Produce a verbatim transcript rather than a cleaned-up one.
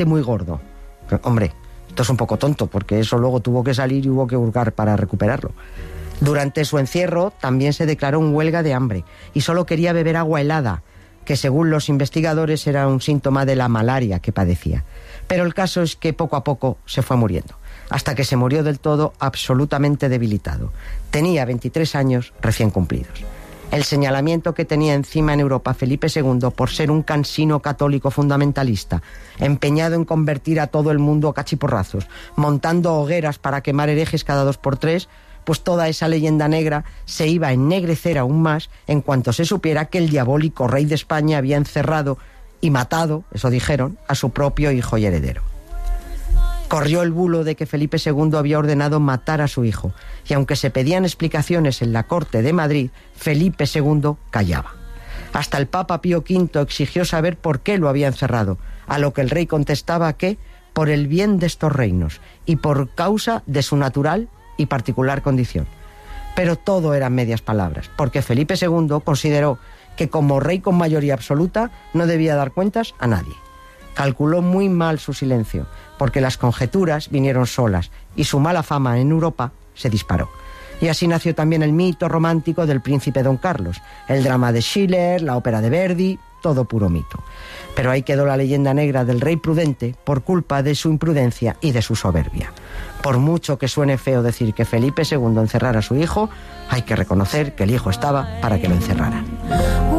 muy gordo. Pero, hombre, esto es un poco tonto, porque eso luego tuvo que salir y hubo que hurgar para recuperarlo. Durante su encierro también se declaró en huelga de hambre y solo quería beber agua helada, que según los investigadores era un síntoma de la malaria que padecía. Pero el caso es que poco a poco se fue muriendo, hasta que se murió del todo absolutamente debilitado. Tenía veintitrés años recién cumplidos. El señalamiento que tenía encima en Europa Felipe segundo por ser un cansino católico fundamentalista, empeñado en convertir a todo el mundo a cachiporrazos, montando hogueras para quemar herejes cada dos por tres, pues toda esa leyenda negra se iba a ennegrecer aún más en cuanto se supiera que el diabólico rey de España había encerrado y matado, eso dijeron, a su propio hijo y heredero. Corrió el bulo de que Felipe segundo había ordenado matar a su hijo, y aunque se pedían explicaciones en la corte de Madrid, Felipe segundo callaba. Hasta el Papa Pío quinto exigió saber por qué lo había encerrado, a lo que el rey contestaba que por el bien de estos reinos y por causa de su natural y particular condición. Pero todo eran medias palabras, porque Felipe segundo consideró que como rey con mayoría absoluta no debía dar cuentas a nadie. Calculó muy mal su silencio, porque las conjeturas vinieron solas y su mala fama en Europa se disparó. Y así nació también el mito romántico del príncipe Don Carlos, el drama de Schiller, la ópera de Verdi, todo puro mito. Pero ahí quedó la leyenda negra del rey prudente por culpa de su imprudencia y de su soberbia. Por mucho que suene feo decir que Felipe segundo encerrara a su hijo, hay que reconocer que el hijo estaba para que lo encerraran.